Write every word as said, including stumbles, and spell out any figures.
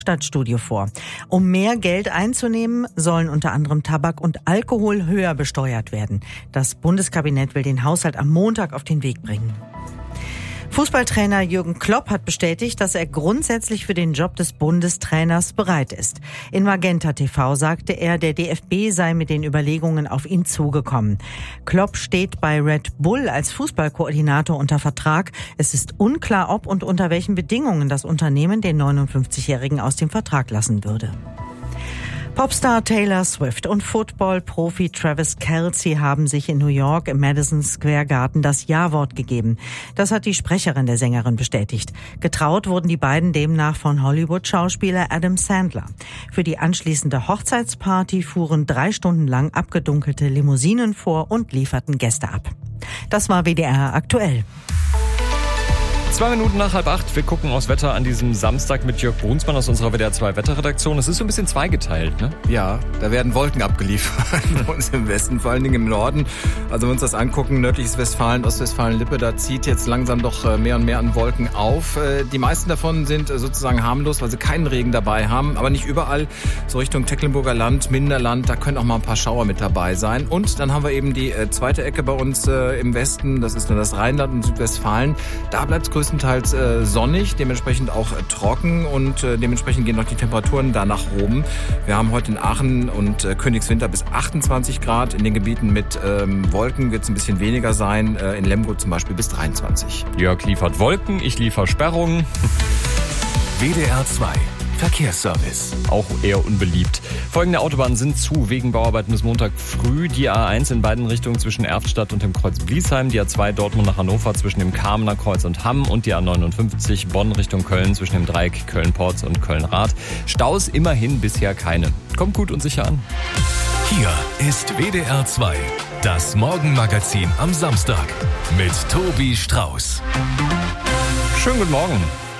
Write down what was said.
Stadtstudio vor. Um mehr Geld einzunehmen, sollen unter anderem Tabak und Alkohol höher besteuert werden. Das Bundeskabinett will den Haushalt am Montag auf den Weg bringen. Fußballtrainer Jürgen Klopp hat bestätigt, dass er grundsätzlich für den Job des Bundestrainers bereit ist. In Magenta T V sagte er, der D F B sei mit den Überlegungen auf ihn zugekommen. Klopp steht bei Red Bull als Fußballkoordinator unter Vertrag. Es ist unklar, ob und unter welchen Bedingungen das Unternehmen den neunundfünfzigjährigen aus dem Vertrag lassen würde. Popstar Taylor Swift und Football-Profi Travis Kelce haben sich in New York im Madison Square Garden das Ja-Wort gegeben. Das hat die Sprecherin der Sängerin bestätigt. Getraut wurden die beiden demnach von Hollywood-Schauspieler Adam Sandler. Für die anschließende Hochzeitsparty fuhren drei Stunden lang abgedunkelte Limousinen vor und lieferten Gäste ab. Das war W D R aktuell. Zwei Minuten nach halb acht. Wir gucken aufs Wetter an diesem Samstag mit Jörg Brunsmann aus unserer W D R zwei Wetterredaktion. Es ist so ein bisschen zweigeteilt, ne? Ja, da werden Wolken abgeliefert. Bei uns im Westen, vor allen Dingen im Norden. Also wenn wir uns das angucken, nördliches Westfalen, Ostwestfalen-Lippe, da zieht jetzt langsam doch mehr und mehr an Wolken auf. Die meisten davon sind sozusagen harmlos, weil sie keinen Regen dabei haben. Aber nicht überall. So Richtung Tecklenburger Land, Minderland, da können auch mal ein paar Schauer mit dabei sein. Und dann haben wir eben die zweite Ecke bei uns im Westen. Das ist dann das Rheinland und Südwestfalen. Da bleibt es größtenteils äh, sonnig, dementsprechend auch äh, trocken und äh, dementsprechend gehen auch die Temperaturen da nach oben. Wir haben heute in Aachen und äh, Königswinter bis achtundzwanzig Grad. In den Gebieten mit ähm, Wolken wird es ein bisschen weniger sein. Äh, in Lemgo zum Beispiel bis dreiundzwanzig. Jörg liefert Wolken, ich liefere Sperrungen. W D R zwei Verkehrsservice. Auch eher unbeliebt. Folgende Autobahnen sind zu wegen Bauarbeiten bis Montag früh. Die A eins in beiden Richtungen zwischen Erftstadt und dem Kreuz Bliesheim. Die A zwei Dortmund nach Hannover zwischen dem Kamener Kreuz und Hamm. Und die A neunundfünfzig Bonn Richtung Köln zwischen dem Dreieck Köln-Porz und Köln-Rath. Staus immerhin bisher keine. Kommt gut und sicher an. Hier ist W D R zwei. Das Morgenmagazin am Samstag. Mit Tobi Strauß. Schönen guten Morgen.